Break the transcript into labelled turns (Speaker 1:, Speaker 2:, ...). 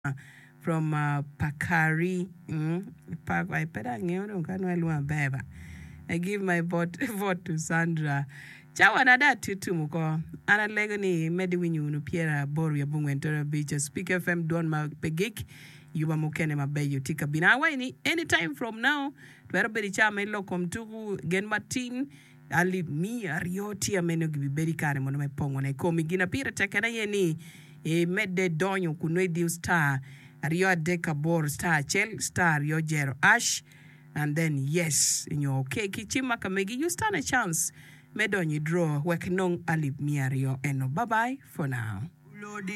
Speaker 1: from Pakari. I give my vote to Sandra. Chawa na da tutu muko. Ana lego ni medi winyu nupiera boru ya bungu entora beach. Speak FM don ma pegik. Yuba mukene mabeyo tika bina. Waini anytime from now. Tuwerabedi chama ilo komtuku Gen Martin. Ali mi arioti ameno gibiberi kare mono me pongo na komi gina pira tekena yeni medde donyo kunwe diu star Rio Deka Bor star Chel star Rio Jero Ash and then yes in your okay kichima kamegi you stand a chance medonyi draw wekinong alip mi ario eno bye bye for now.